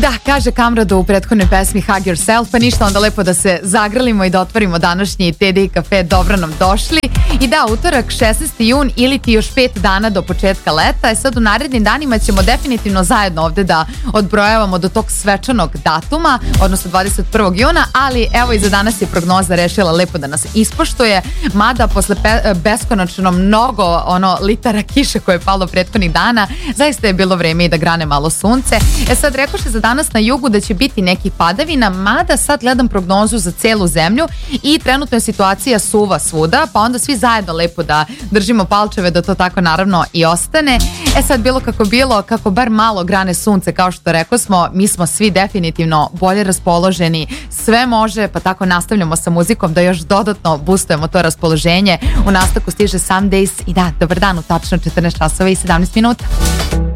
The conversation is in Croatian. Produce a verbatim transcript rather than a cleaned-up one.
da, kaže Kamrado u prethodnoj pesmi Hug Yourself, pa ništa, onda lepo da se zagrlimo i da otvorimo današnji T D i kafe, dobro nam došli. I da, utorak šesnaesti jun ili ti još pet dana do početka leta, e sad u narednim danima ćemo definitivno zajedno ovde da odbrojavamo do tog svečanog datuma, odnosno dvadeset prvog juna, ali evo i za danas je prognoza rešila lepo da nas ispoštuje, mada posle pe- beskonačno mnogo ono litara kiše koje je palo prethodnih dana, zaista je bilo vreme i da grane malo sunce. E sad rekoše za danas na jugu da će biti neki padavina, mada sad gledam prognozu za celu zemlju i trenutno je situacija suva svuda, pa onda svi zajedno lepo da držimo palčeve da to tako naravno i ostane. E sad bilo kako bilo, kako bar malo grane sunce, kao što rekao smo, mi smo svi definitivno bolje raspoloženi, sve može, pa tako nastavljamo sa muzikom da još dodatno boostujemo to raspoloženje. U nastavku stiže Some Days i da, dobar dan u tačno četrnaest časova i sedamnaest minuta.